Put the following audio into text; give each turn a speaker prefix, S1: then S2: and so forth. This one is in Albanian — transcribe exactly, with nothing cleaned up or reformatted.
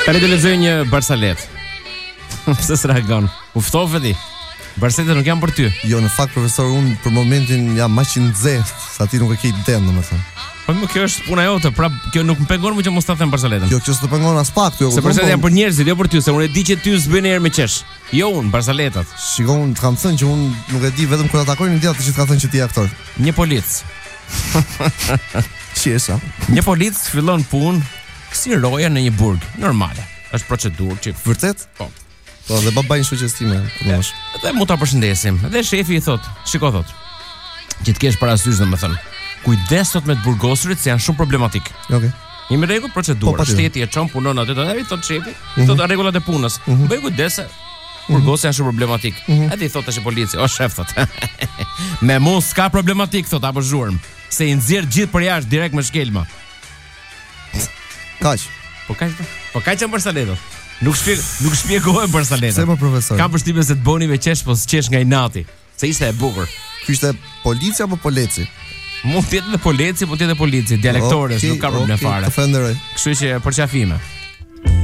S1: Tani do lexoj një barsalet. Pse s'reagon? U ftove ti? Barsalet nuk janë për ty.
S2: Jo, në fakt profesor, unë për momentin jam më i nxehtë, sa ti nuk e ke idem domethënë.
S1: Po më kjo është puna jote, pra kjo nuk më pengon më që mos ta them barsaletën.
S2: Jo, kjo s'të pengon as pak, jo.
S1: Se barsalet janë për njerëzit, jo për ty, se unë e di që ty s'bën herë me qesh. Jo unë, barsaletat.
S2: Shikon, të kam thënë që unë nuk e di vetëm kur ta takoj në ditë që të ka thënë që ti je aktor.
S1: Një polic.
S2: Qesha.
S1: Një polic fillon punë si roja në një burg, normale. Është procedurë që
S2: vërtet?
S1: Po.
S2: Po dhe babai shoqës time, punosh.
S1: Dhe mund ta përshëndesim. Dhe shefi i thot, shiko thot, që të kesh parasysh domethënë. Kujdes sot me të burgosurit se janë shumë problematik.
S2: Okej. Okay.
S1: Një rregull procedurë, po, shteti e çon punon aty, do të thot shefi, i thot rregullat e punës. Mm -hmm. Bëj kujdes se burgosi janë shumë problematik. Mm -hmm. Edhe i thot tash polici, o shef thot. Me mua s'ka problematik thot apo zhurm, se i nxjerr gjithë për jashtë direkt me shkelma.
S2: Kaq.
S1: Po kaq, po kaq janë barsaletot. Nuk shpjeg, nuk shpjegohen barsaletot.
S2: Se më profesor.
S1: Kam përshtypjen se të bëni me qesh, po s'qesh nga i nati, se ishte e bukur.
S2: Ky ishte policia apo poleci?
S1: Mund të jetë edhe polici, po të jetë polici, dialektores, okay, nuk ka problem okay, fare.
S2: Të falenderoj.
S1: Kështu që për qafime.